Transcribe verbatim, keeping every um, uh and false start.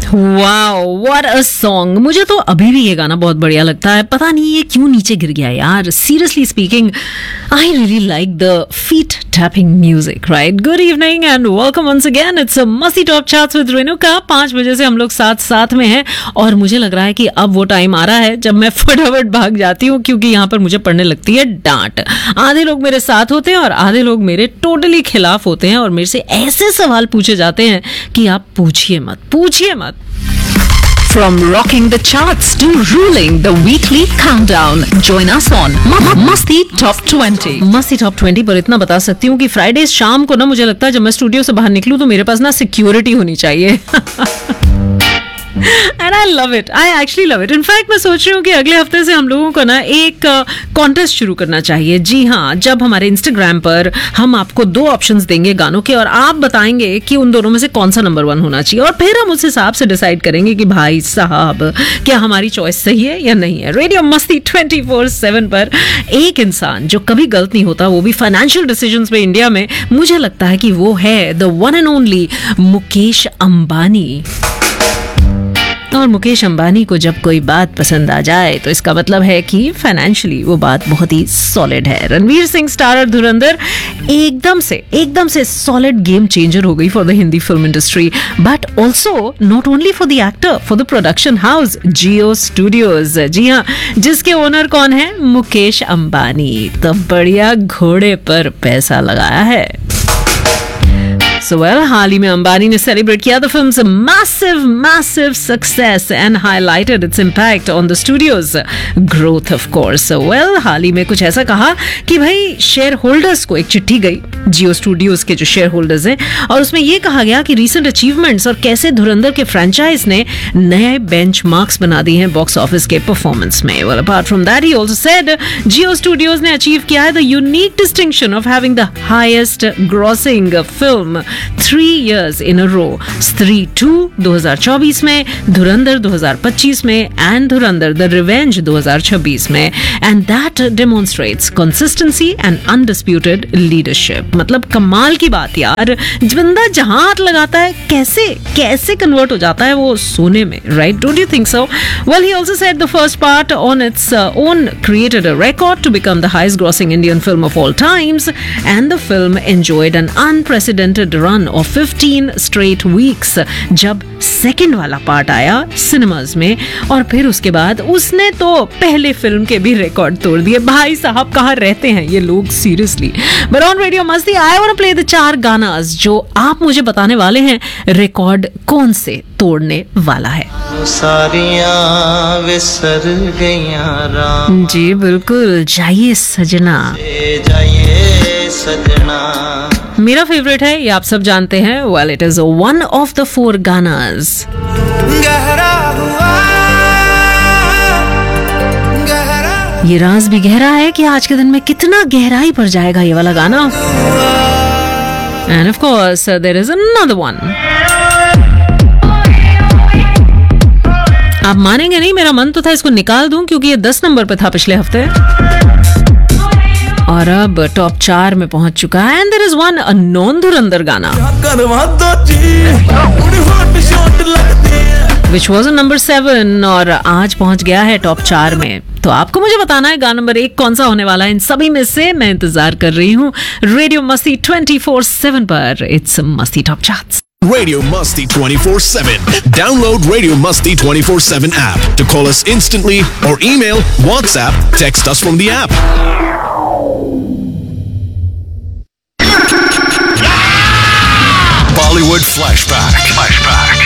Wow, what a song. मुझे तो अभी भी ये गाना बहुत बढ़िया लगता है, पता नहीं ये क्यों नीचे गिर गया यार। Seriously speaking, I really like the feet tapping music, right? Good evening and welcome once again. It's मस्ती टॉप चार्ट्स विद रेणुका। पांच बजे से हम लोग साथ साथ में हैं और मुझे लग रहा है कि अब वो टाइम आ रहा है जब मैं फटाफट भाग जाती हूँ, क्योंकि यहाँ पर मुझे पड़ने लगती है डांट। आधे लोग मेरे साथ होते हैं और आधे लोग मेरे टोटली खिलाफ होते हैं और मेरे से ऐसे सवाल पूछे जाते हैं कि आप पूछिए मत, पूछिए मत। From rocking the charts to ruling the weekly countdown, join us on Masti Top twenty. मस्ती टॉप ट्वेंटी पर इतना बता सकती हूँ कि फ्राइडे शाम को ना मुझे लगता है जब मैं स्टूडियो से बाहर निकलूँ तो मेरे पास ना सिक्योरिटी होनी चाहिए। And I love it. I actually love it. In fact, मैं सोच रही हूँ कि अगले हफ्ते से हम लोगों को ना एक कॉन्टेस्ट uh, शुरू करना चाहिए। जी हाँ, जब हमारे इंस्टाग्राम पर हम आपको दो ऑप्शंस देंगे गानों के और आप बताएंगे कि उन दोनों में से कौन सा नंबर वन होना चाहिए और फिर हम उस हिसाब से डिसाइड करेंगे कि भाई साहब क्या हमारी चॉइस सही है या नहीं है। रेडियो मस्ती ट्वेंटी फोर सेवन पर एक इंसान जो कभी गलत नहीं होता, वो भी फाइनेंशियल डिसीजंस में इंडिया में, मुझे लगता है कि वो है the one and only Mukesh Ambani. और मुकेश अंबानी को जब कोई बात पसंद आ जाए तो इसका मतलब है कि फाइनेंशियली वो बात बहुत ही सॉलिड है। रणवीर सिंह स्टारर धुरंधर एकदम से एकदम से सॉलिड गेम चेंजर हो गई for the Hindi film industry, but also not only for the actor, for the production house Jio studios. जी हाँ, जिसके ओनर कौन है? मुकेश अंबानी। तो बढ़िया घोड़े पर पैसा लगाया है। So well, हाल ही में अंबानी ने सेलिब्रेट किया the films massive massive success and highlighted its impact on the studios growth of course. So well, हाल ही में कुछ ऐसा कहा कि भाई शेयर होल्डर्स को एक चिट्ठी गई, जियो स्टूडियोज के जो शेयर होल्डर्स हैं, और उसमें यह कहा गया कि रीसेंट अचीवमेंट्स और कैसे धुरंधर के फ्रेंचाइज ने नए बेंचमार्क्स बना दिए हैं बॉक्स ऑफिस के परफॉर्मेंस में। Well, apart from that, he also said Jio studios ने अचीव किया है the unique distinction of having the highest grossing film three years in अ रो। स्त्री टू दो हज़ार चौबीस में, धुरंधर दो हज़ार पच्चीस में एंड धुरंधर द रिवेंज दो हज़ार छब्बीस में। And that demonstrates consistency and undisputed leadership. मतलब कमाल की बात यार, बंदा जहां हाथ लगाता है कैसे कैसे कन्वर्ट हो जाता है वो सोने में, right? Don't you think so? Well, he also said the first part on its own created a record to become the highest grossing Indian film of all times, and the film enjoyed an unprecedented run of fifteen straight weeks जब second वाला part आया cinemas में, और फिर उसके बाद उसने तो पहले फिल्म के भी रिकॉर्ड तोड़ दिए। भाई साहब कहाँ रहते हैं ये लोग, सीरियसली। बट ऑन रेडियो मस्ती I want to play the चार गानास जो आप मुझे बताने वाले हैं रिकॉर्ड कौन से तोड़ने वाला है। सारियां विसर गईयां राम, जी बिल्कुल, जाइए सजना, जाइए सजना। मेरा फेवरेट है, ये आप सब जानते हैं। Well, it is one of the four गानास। गहरा हुआ, गहरा ये राज भी गहरा है कि आज के दिन में कितना गहराई पर जाएगा ये वाला गाना। End of course there is another one. आप मानेंगे नहीं, मेरा मन तो था इसको निकाल दूं क्योंकि ये दस नंबर पे था पिछले हफ्ते और अब टॉप चार में पहुंच चुका है। And there is one unknown धुरंधर गाना विच वॉज नंबर सेवन और आज पहुंच गया है टॉप चार में। तो आपको मुझे बताना है गाना नंबर एक कौन सा होने वाला है इन सभी में से। मैं इंतजार कर रही हूँ रेडियो मस्ती ट्वेंटी फोर सेवन पर। इट्स मस्ती top charts. Radio Musty twenty-four seven. Download Radio Musty twenty-four seven app to call us instantly or email, WhatsApp, text us from the app. Bollywood Flashback. Flashback.